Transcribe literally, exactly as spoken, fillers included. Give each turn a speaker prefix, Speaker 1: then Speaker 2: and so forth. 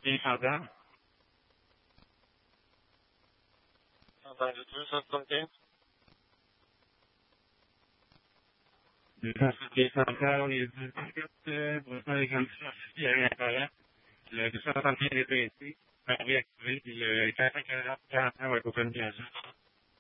Speaker 1: Et j'entends. J'entends du tout, ça tombe bien. Les centrales, les disques, pour ça, les conditions il y a eu un problème. Le deux cent soixante-quinze est pressé, va réactiver, puis le quatre cent quarante va être open bien sûr.